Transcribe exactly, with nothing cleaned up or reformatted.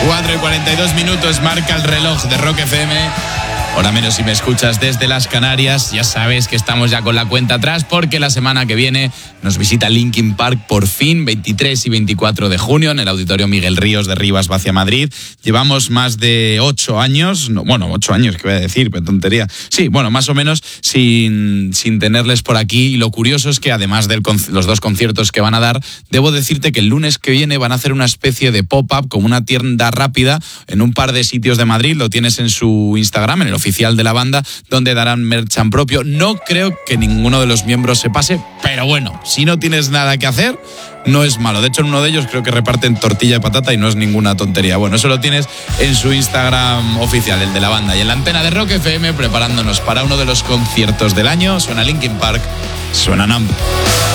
cuatro y cuarenta y dos minutos marca el reloj de Rock F M. Ahora menos si me escuchas desde las Canarias. Ya sabes que estamos ya con la cuenta atrás porque la semana que viene nos visita Linkin Park por fin, veintitrés y veinticuatro de junio en el Auditorio Miguel Ríos de Rivas Vacia Madrid. Llevamos más de ocho años, no, bueno, ocho años, ¿qué voy a decir? Qué tontería. Sí, bueno, más o menos sin, sin tenerles por aquí. Y lo curioso es que además de los dos conciertos que van a dar, debo decirte que el lunes que viene van a hacer una especie de pop-up como una tienda rápida en un par de sitios de Madrid. Lo tienes en su Instagram, en el oficial de la banda, donde darán merchan propio. No creo que ninguno de los miembros se pase, pero bueno, si no tienes nada que hacer, no es malo. De hecho, en uno de ellos creo que reparten tortilla de patata y no es ninguna tontería. Bueno, eso lo tienes en su Instagram oficial, el de la banda. Y en la antena de Rock F M, preparándonos para uno de los conciertos del año, suena Linkin Park, suena Numb.